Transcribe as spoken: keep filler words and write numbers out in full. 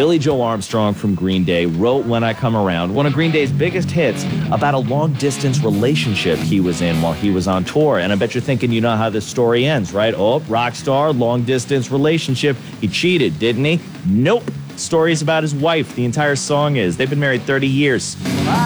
Billy Joe Armstrong from Green Day wrote When I Come Around, one of Green Day's biggest hits, about a long-distance relationship he was in while he was on tour. And I bet you're thinking you know how this story ends, right? Oh, rock star, long-distance relationship. He cheated, didn't he? Nope. Story's about his wife. The entire song is. They've been married thirty years.